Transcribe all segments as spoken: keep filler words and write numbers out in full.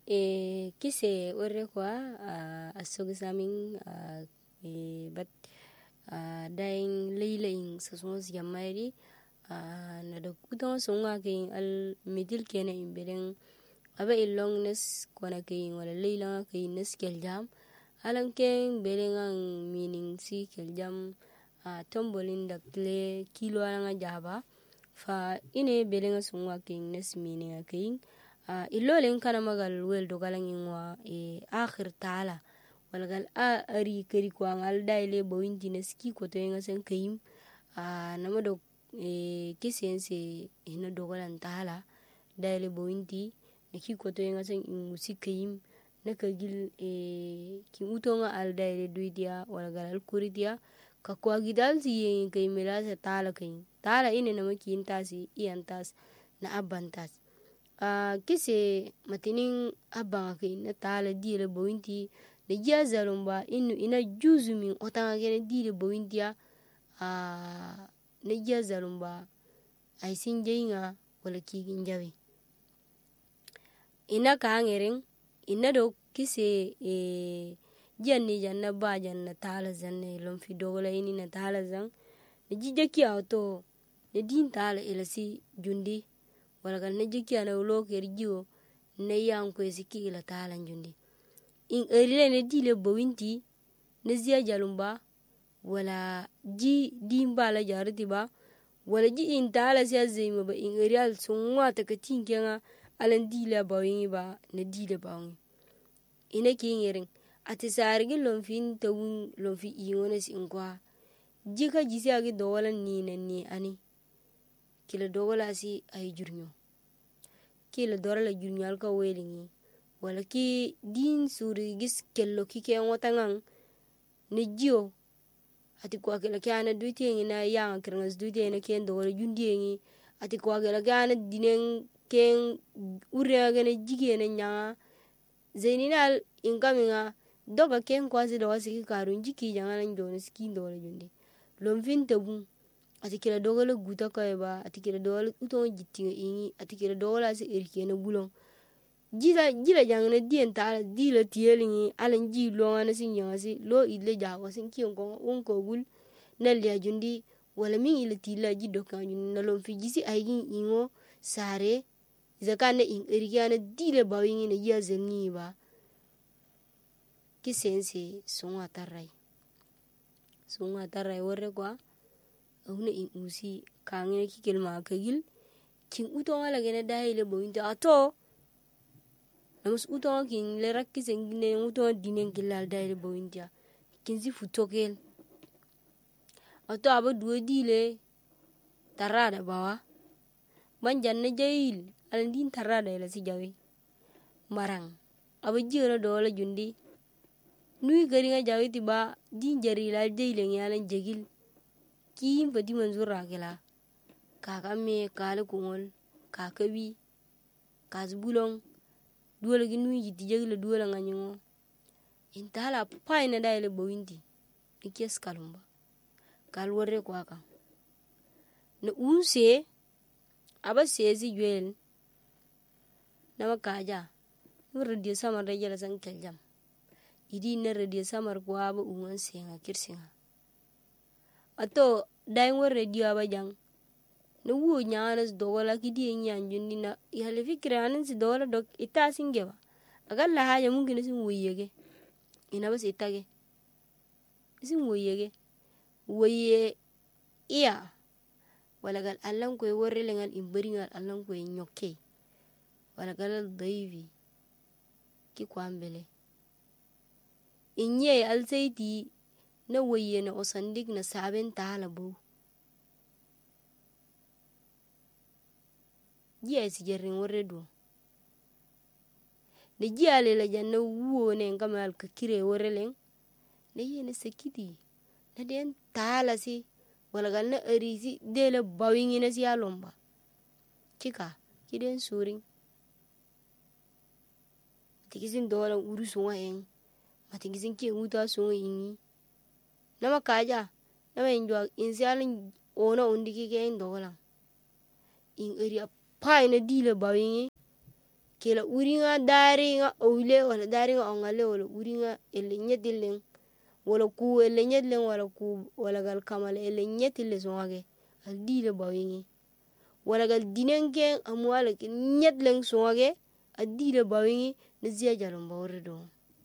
e kise orre kwa a sogi samin a e bat a dain leila in sasons yamairi a na da kutan sunga ke al middle kene in beden aba in longness kwana ke wala leila ke nes kel jam alan ken beden an meaning si kel jam a tombolin da tle kilo an jaba fa ine beden sunga ke nes meaning ke Uh, ilolin kana magal wel do galan inwa e akhir taala walgal a ari kari ko angal daile bo winti na ski ko to nga sen kayim a uh, namado e kisense ina do galan taala daile bo winti na ki ko to nga sen in musikayim na kagil e ki utonga al daile duidia walgal al kuridia ka ko gidal si yin kay milasa taala kay taala ine na makin tasi iyantas na abantas Uh, kise matinin abanga ke na taala diele bowinti na jia zalumba inu ina juzu min otanga kene diele bowintia uh, na jia zalumba ay sinjeinga wala kigin jawe ina ka ngering ina do kise e janni janna ba janna taala zanne lom fi dogola ini na taala zang na jijaki auto na din taala ilasi jundi walagal na jiki ana ulo kerjiwo na yang ko siki ila talan jundi in erile ne dile bowinti na ziya jalumba wala ji dimba la jarati ba wala ji in tala siya zeyma ba in erial sunwa ta katin kenga alan dile bawingi ba na dile bawingi ina ki ngerin ati sargi lomfin tawun lomfi ingona si inkwa jika jisi agi dogola ni na ni ani kila dogola si ay jurnyo kila dorala jurnyo alka welingi wala ki din suri gis kello ki ke ngotangang ne jio ati kwa kila kana duitengi na yang kirngas duitengi na ken dogola jundiengi ati kwa kila kana dinen ken urega ne jige ne nyanga zaininal inkaminga doga ken kwasi doga siki karun jiki jangana njone siki dogola jundi lomfin tabun ati kila dogola guta kayba ati kila dogola utonga jittinga ingi ati kila dogola si erikena bulong jila jila jangana dien taala dila tiyelingi alan ji longa na sin yanga si lo ile jago sin kiyon ko wonko gul na liya jundi wala min ile tila ji dokka jundi na lom fi jisi aygin ingo sare zakane in erikena dile bawingi na ya zengi ba kisense songa tarai songa tarai worre kwa ahuna in usi kangene kikel ma kagil kin utonga la gene daile bo inta ato namus utonga kin le rakki sengine utonga dinen kilal daile bo inta kin si futokel ato aba duwe dile tarada bawa banjan na jail alandin tarada ila si jawe marang aba jira dola jundi nui gari nga jawe tiba din jari la jaile nyalan jagil kim padi manzura kela kakame kale kungol kakabi kasbulong duwala ginui jiti jagila duwala nganyongo intala paina daile bowinti ikes kalumba kalwore kwaka na unse aba sezi jwel na makaja nu radio samar rajala san keljam idi na radio samar kwa aba ungan senga kirsinga ato dain war radio abajang na wo nyanas dogola kidi nyanjundi na ihale fikra anan si dogola dok ita singeba agal la haja mungkin sin woyege ina bas itage sin woyege woye iya wala gal allan ko worre lengal imberingal allan ko nyokke wala gal daivi ki kwambele inye alsaiti na waye na osandik na saben taala bo jiya si jerrin warre do na jiya le la janna wuo ne ngamal ka kire warre len na yene sekiti na den taala si wala gal na arisi dele bawingi na si alomba kika kiden suring tikisin dola uru sunga en matikisin ki uta sunga ingi nama kaja nama injwa insialin ona undiki ke indola in area pai na dile bawingi kela uringa daringa owle wala daringa ongale wala uringa ele nyedileng wala ku ele nyedileng wala ku wala gal kamale ele nyetile songe al dile bawingi wala gal dinenge amwala ke nyedileng songe al dile bawingi na ziya jalon bawre do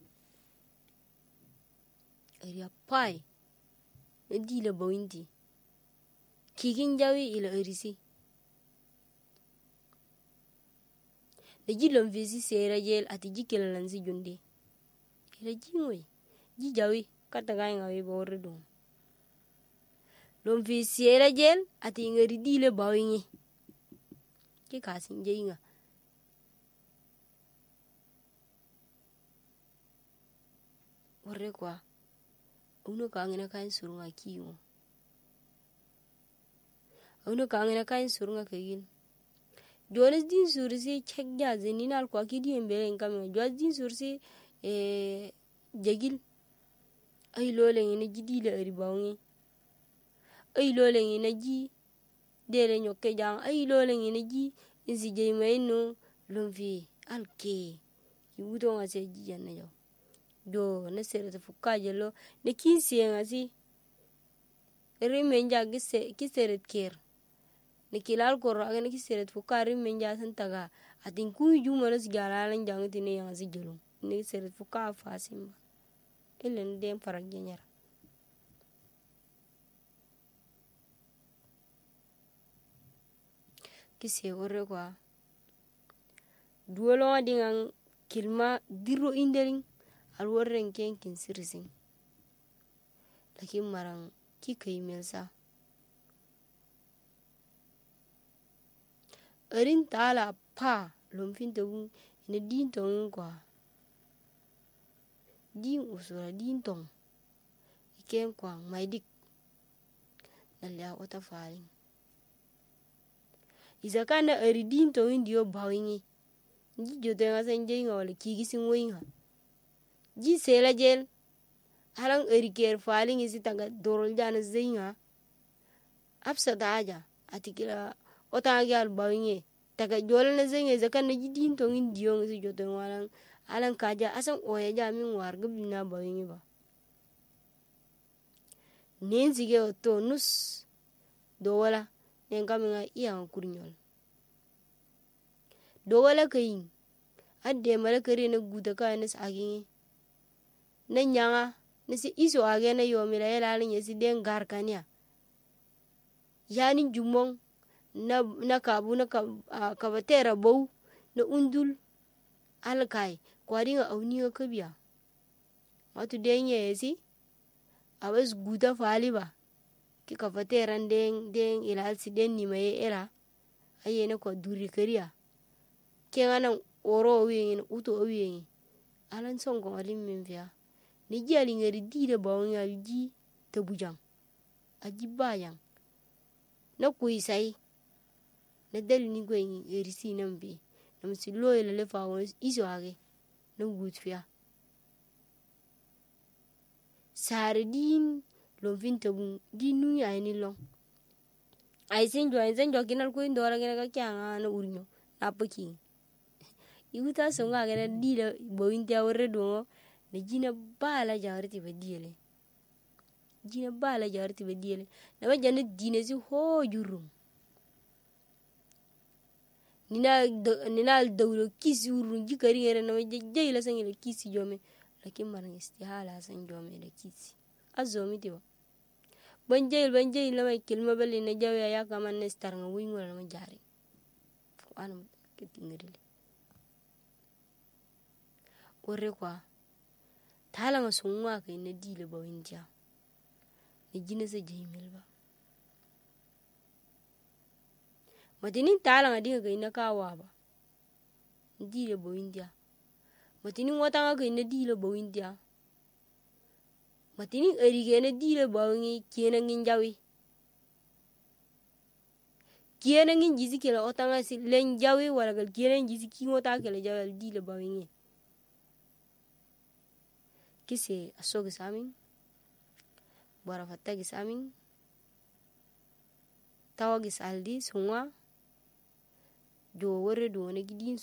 ariya pai na dile bawinti kikin jawi ila arisi da jilon visi sera jel ati jikela lansi junde ila jingwe jijawi kata gai ngawi bawre do lon visi sera jel ati ngari dile bawingi ki kasin jeinga warre kwa uno kangina kain surunga kiyo uno kangina kain surunga kagin Jonas din sursi chekja zeninal kwa kidi embele nkame Jonas din sursi eh jagil ay lole ngine jidile ari bawngi ay lole ngine ji dele nyokke jang ay lole ngine ji insi jeymayno lomfi alke yuto ngase jijanna jaw do na serata fukaje lo ne kinsi ngasi rimenja gise kiseret ker ne kilal ko raga ne kiseret fukari menja santaga atin ku juma no sigalalan jangti ne ngasi jelo ne seret fuka fasimba elen dem farag nyara kise gore kwa duolo dingang kilma diro indering alworren ken kin sirsin lakin marang ki kai melsa arin tala pa lomfin tagun ina din tong kwa din usura din tong iken kwa maidik nalia ota faring izakana ari din tong indio bawingi ji jote nga sanje nga wala kigi singoinga ji sela jel halang eri ker faling isi taga dorol jana zinga apsa daja atikila otagi al bawinge taga jol na zinga zakan na jidin tong indio ngisi jote walang alang kaja asang oya jamin warga bina bawinge ba nensi ge oto nus do wala nen kaminga iya ngkurnyol do wala kayin adde mala kare na guta ka na saginge na nyanga na si iso age na yomira yala nyesi den garkania yani jumong na na kabu na ka, uh, kabatera bow na undul alkai kwaringa awniga kabiya watu denye yesi awas guta fali ba ki kabatera den den ila si den ni maye era ayena ko duri kariya kengana oro wiyin uto wiyin alan songo alim memvia ni jali ngari dile bawang alji tabujang aji bayang na kuisai na dal ni gwen erisi nambe namsi loyele le fawo iso age na gutfia sardin lovin tabun dinu ya ni long ai senjo ai senjo kinal ko indora gena ka kyanga na urnyo apaki iuta songa gena dile bawintia warre do na jina bala jarti badiyele jina bala jarti badiyele na wajana dinesi ho jurum nina nina dawlo kisi urun jikari ngere na wajay la sangile kisi jome lakin marang istihala sang jome la kisi azomi tiwa banjay banjay la may kilma bali na jawe ya kaman na star nga wingo na majari ano kitingirili ore kwa tala nga sungwa kay na dile bawintia na jina sa jaymil ba matinin tala nga dinga kay na kawa ba na dile bawintia matinin wata nga kay na dile bawintia matinin erige na dile bawingi kiena ngin jawi kiena ngin jisi kela otanga si len jawi wala gal kiena ngin jisi ki ngota kela jawi dile bawingi kise aso gisamin bara fatta gisamin tawa gisaldi sungwa do wore do ne gidin